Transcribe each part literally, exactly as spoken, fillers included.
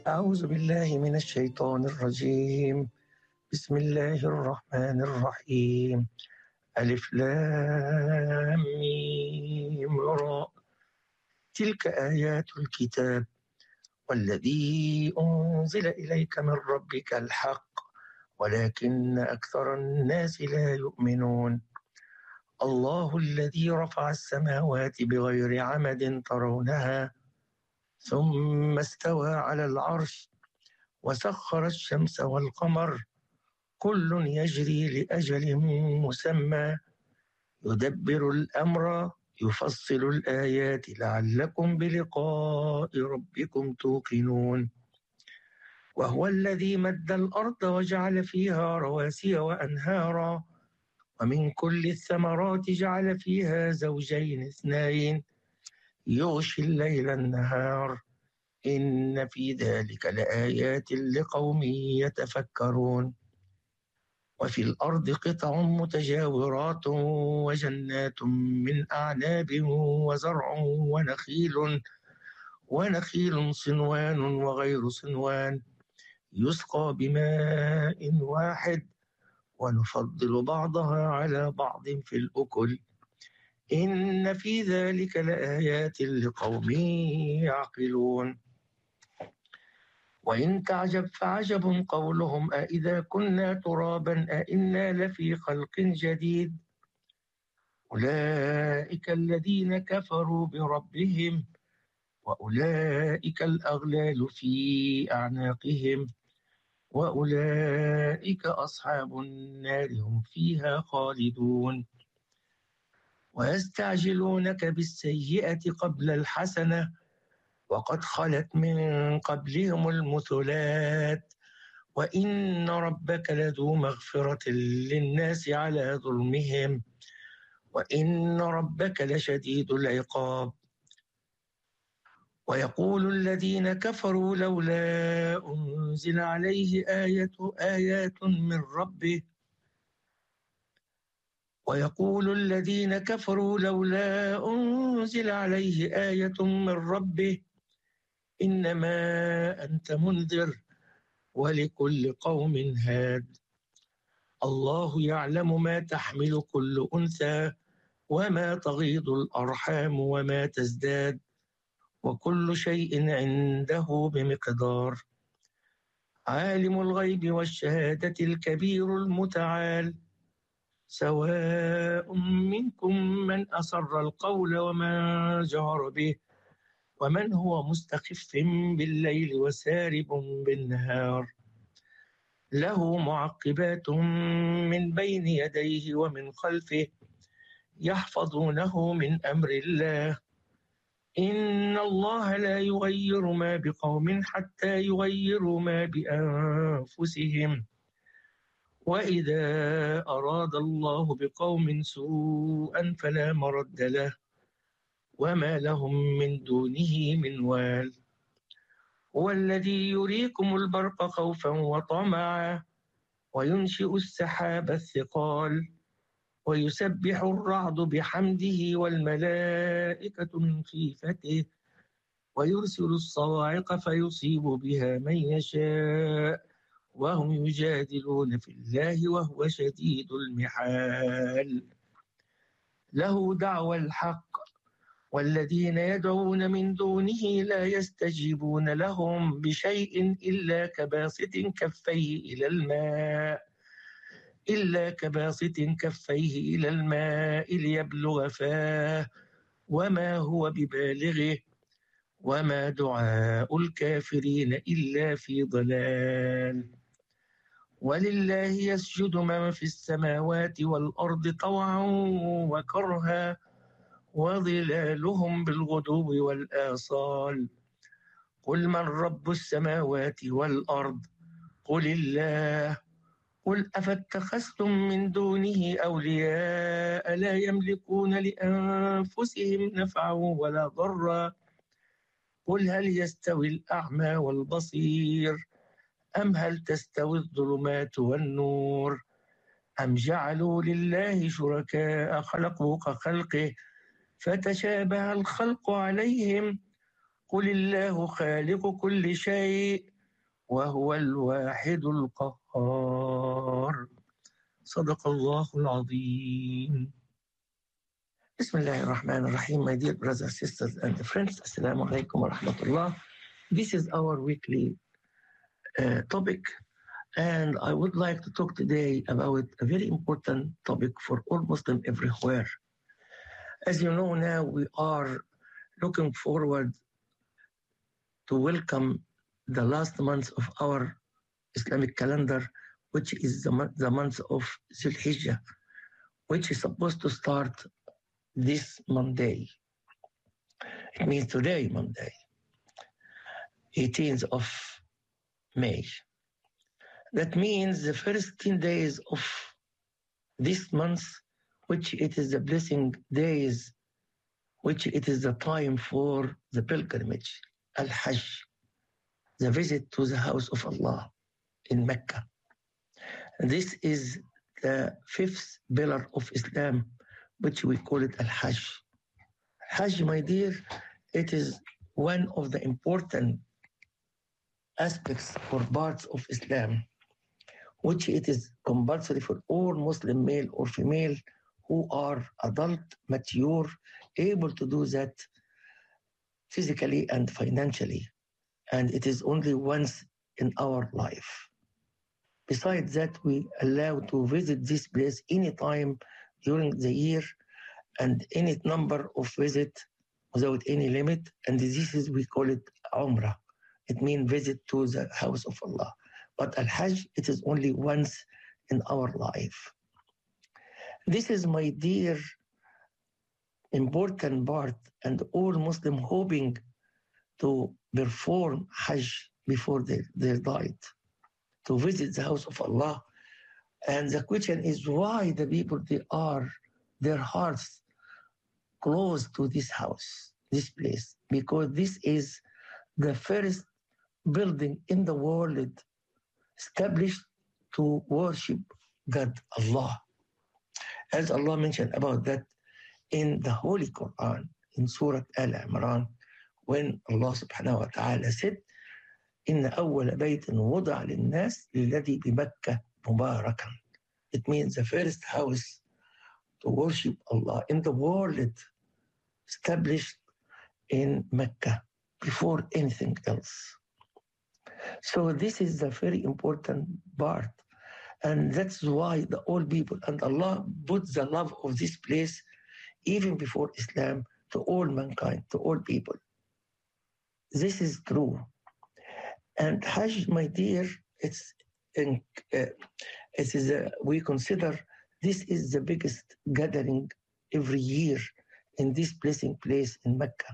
أعوذ بالله من الشيطان الرجيم. بسم الله الرحمن الرحيم. ألف لام ميم را. تلك آيات الكتاب والذي أنزل إليك من ربك الحق ولكن أكثر الناس لا يؤمنون. الله الذي رفع السماوات بغير عمد ترونها ثم استوى على العرش وسخر الشمس والقمر كل يجري لأجل مسمى يدبر الأمر يفصل الآيات لعلكم بلقاء ربكم توقنون. وهو الذي مد الأرض وجعل فيها رواسي وأنهارا ومن كل الثمرات جعل فيها زوجين اثنين يغشي الليل النهار إن في ذلك لآيات لقوم يتفكرون. وفي الأرض قطع متجاورات وجنات من أعناب وزرع ونخيل ونخيل صنوان وغير صنوان يسقى بماء واحد ونفضل بعضها على بعض في الأكل إن في ذلك لآيات لقوم يعقلون. وإن تعجب فعجب قولهم أإذا كنا ترابا أإنا لفي خلق جديد أولئك الذين كفروا بربهم وأولئك الأغلال في أعناقهم وأولئك أصحاب النار هم فيها خالدون. ويستعجلونك بالسيئة قبل الحسنة وقد خلت من قبلهم المثلات وإن ربك لذو مغفرة للناس على ظلمهم وإن ربك لشديد العقاب. ويقول الذين كفروا لولا أنزل عليه آية آيات من ربه ويقول الذين كفروا لولا أنزل عليه آية من ربه إنما أنت منذر ولكل قوم هاد. الله يعلم ما تحمل كل أنثى وما تغيض الأرحام وما تزداد وكل شيء عنده بمقدار. عالم الغيب والشهادة الكبير المتعال سواء منكم من أسر القول ومن جهر به ومن هو مستخف بالليل وسارب بالنهار له معقبات من بين يديه ومن خلفه يحفظونه من أمر الله إن الله لا يغير ما بقوم حتى يغيروا ما بأنفسهم وإذا أراد الله بقوم سوءا فلا مرد له وما لهم من دونه من وال. هو الذي يريكم البرق خوفا وطمعا وينشئ السحاب الثقال ويسبح الرعد بحمده والملائكة من خيفته ويرسل الصواعق فيصيب بها من يشاء وهم يجادلون في الله وهو شديد المحال. له دعوى الحق والذين يدعون من دونه لا يستجيبون لهم بشيء إلا كباسط كفيه إلى الماء إلا كباسط كفيه إلى الماء ليبلغ فاه وما هو ببالغه وما دعاء الكافرين إلا في ضلال. ولله يسجد من في السماوات والأرض طوعا وكرها وظلالهم بالغدو والآصال قل من رب السماوات والأرض قل الله قل أفاتخذتم من دونه أولياء لا يملكون لأنفسهم نفعا ولا ضرا قل هل يستوي الأعمى والبصير أم هل تستوي الظلمات والنور أم جعلوا لله شركاء خلقوا كخلقه فتشابه الخلق عليهم قل الله خالق كل شيء وهو الواحد القهار. صدق الله العظيم. بسم الله الرحمن الرحيم. My dear brothers, sisters and friends, Assalamu alaikum wa rahmatullah. This is our weekly uh, topic, and I would like to talk today about a very important topic for all Muslims everywhere. As you know now, we are looking forward to welcome the last month of our Islamic calendar, which is the, mo- the month of Dhul Hijjah, which is supposed to start this Monday. It means today, Monday, eighteenth of May. That means the first ten days of this month, which it is the blessing days, which it is the time for the pilgrimage, Al-Hajj, the visit to the house of Allah in Mecca. This is the fifth pillar of Islam, which we call it Al-Hajj. Hajj, my dear, it is one of the important aspects or parts of Islam, which it is compulsory for all Muslim male or female who are adult, mature, able to do that physically and financially. And it is only once in our life. Besides that, we allow to visit this place anytime during the year and any number of visits without any limit. And this is, we call it Umrah. It means visit to the house of Allah. But Al-Hajj, it is only once in our life. This is, my dear, important part, and all Muslims hoping to perform Hajj before they, they died, to visit the house of Allah. And the question is why the people, they are, their hearts close to this house, this place, because this is the first building in the world established to worship God, Allah. As Allah mentioned about that in the Holy Quran, in Surah Al-Imran, when Allah subhanahu wa ta'ala said, إن أول بيت وضع للناس للذي بمكة مباركا. It means the first house to worship Allah in the world established in Mecca before anything else. So this is the very important part. And that's why the all people, and Allah put the love of this place even before Islam to all mankind, to all people. This is true. And Hajj, my dear, it's in, uh, it is a, we consider this is the biggest gathering every year in this blessing place in Mecca.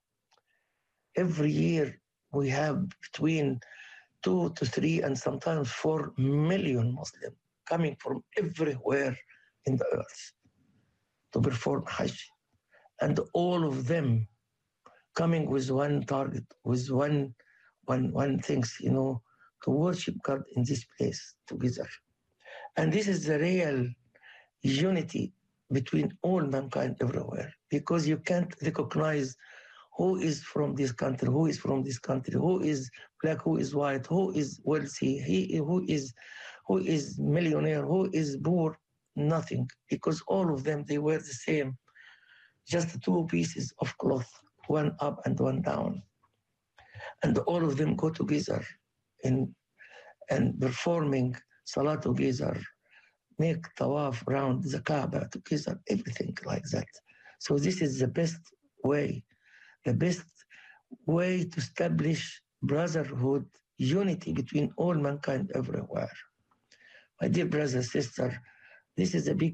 Every year we have between two to three and sometimes four million Muslims coming from everywhere in the earth to perform Hajj. And all of them coming with one target, with one One, one things, you know, to worship God in this place together. And this is the real unity between all mankind everywhere, because you can't recognize who is from this country, who is from this country, who is black, who is white, who is wealthy, he, who is who is millionaire, who is poor, nothing, because all of them, they were the same, just two pieces of cloth, one up and one down. And all of them go together in and performing salah together, make tawaf around the Kaaba together, everything like that. So this is the best way, the best way to establish brotherhood, unity between all mankind everywhere. My dear brother, sister, this is a big,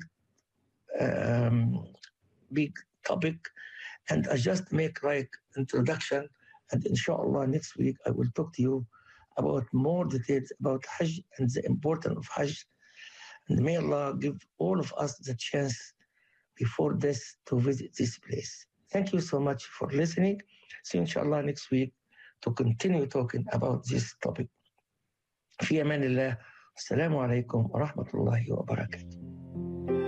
um, big topic, and I just make like introduction. And inshallah, next week I will talk to you about more details about Hajj and the importance of Hajj. And may Allah give all of us the chance before this to visit this place. Thank you so much for listening. See you inshallah next week to continue talking about this topic. في أمان الله. السلام عليكم ورحمة الله وبركاته.